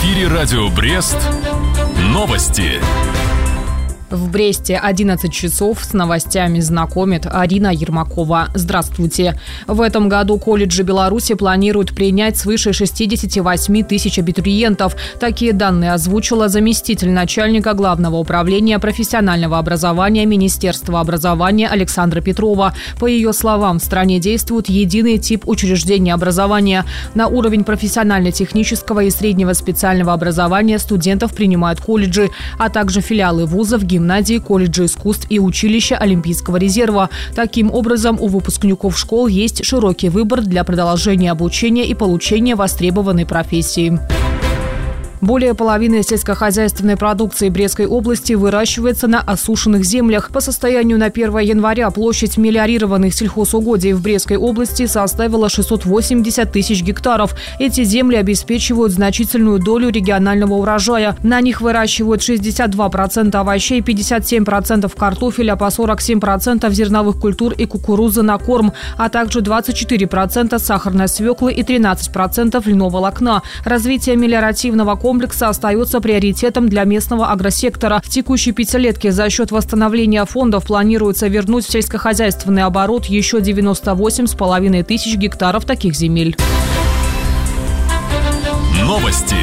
эфире радио Брест. Новости. В Бресте 11 часов с новостями знакомит Арина Ермакова. Здравствуйте. В этом году колледжи Беларуси планируют принять свыше 68 тысяч абитуриентов. Такие данные озвучила заместитель начальника Главного управления профессионального образования Министерства образования Александра Петрова. По ее словам, в стране действует единый тип учреждения образования. На уровень профессионально-технического и среднего специального образования студентов принимают колледжи, а также филиалы вузов, гимназии, колледжи искусств и училища Олимпийского резерва. Таким образом, у выпускников школ есть широкий выбор для продолжения обучения и получения востребованной профессии. Более половины сельскохозяйственной продукции Брестской области выращивается на осушенных землях. По состоянию на 1 января площадь мелиорированных сельхозугодий в Брестской области составила 680 тысяч гектаров. Эти земли обеспечивают значительную долю регионального урожая. На них выращивают 62% овощей, 57% картофеля, по 47% зерновых культур и кукурузы на корм, а также 24% сахарной свеклы и 13% льноволокна. Развитие мелиоративного комплекса остается приоритетом для местного агросектора. В текущей пятилетке за счет восстановления фондов планируется вернуть в сельскохозяйственный оборот еще 98,5 тысяч гектаров таких земель. Новости.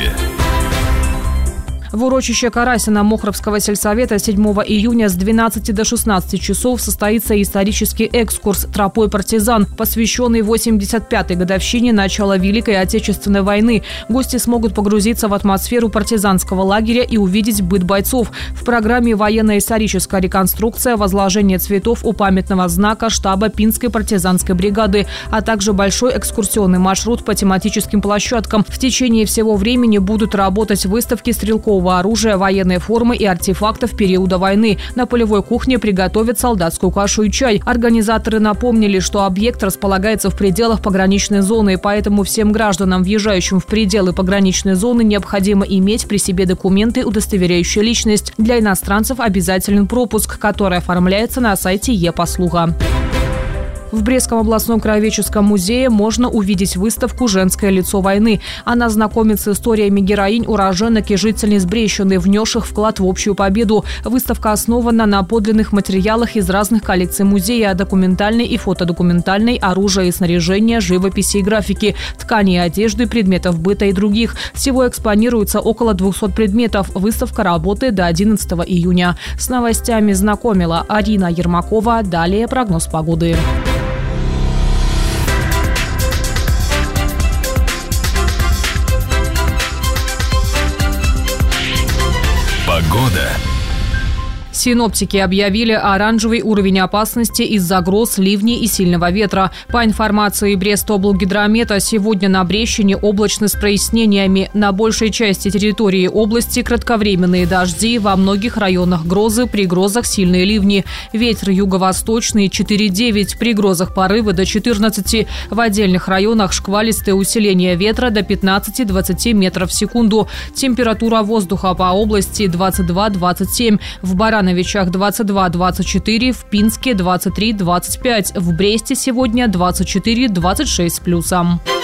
В урочище Карасина Мохровского сельсовета 7 июня с 12 до 16 часов состоится исторический экскурс «Тропой партизан», посвященный 85-й годовщине начала Великой Отечественной войны. Гости смогут погрузиться в атмосферу партизанского лагеря и увидеть быт бойцов. В программе военно-историческая реконструкция, возложение цветов у памятного знака штаба Пинской партизанской бригады, а также большой экскурсионный маршрут по тематическим площадкам. В течение всего времени будут работать выставки стрелкового оружия, военной формы и артефактов периода войны. На полевой кухне приготовят солдатскую кашу и чай. Организаторы напомнили, что объект располагается в пределах пограничной зоны, поэтому всем гражданам, въезжающим в пределы пограничной зоны, необходимо иметь при себе документы, удостоверяющие личность. Для иностранцев обязателен пропуск, который оформляется на сайте Е-послуга. В Брестском областном краеведческом музее можно увидеть выставку «Женское лицо войны». Она знакомит с историями героинь, уроженок и жительниц Брестщины, внесших вклад в общую победу. Выставка основана на подлинных материалах из разных коллекций музея: документальной и фотодокументальной, оружия и снаряжения, живописи и графики, ткани и одежды, предметов быта и других. Всего экспонируется около 200 предметов. Выставка работает до 11 июня. С новостями знакомила Арина Ермакова. Далее прогноз погоды. Погода. Синоптики объявили оранжевый уровень опасности из-за гроз, ливней и сильного ветра. По информации Брестоблгидромета, сегодня на Брестщине облачно с прояснениями. На большей части территории области кратковременные дожди, во многих районах грозы, при грозах сильные ливни. Ветер юго-восточный 4,9, при грозах порывы до 14. В отдельных районах шквалистое усиление ветра до 15-20 метров в секунду. Температура воздуха по области 22-27. В Барановичах 22-24, в Пинске 23-25, в Бресте сегодня 24-26 с плюсом.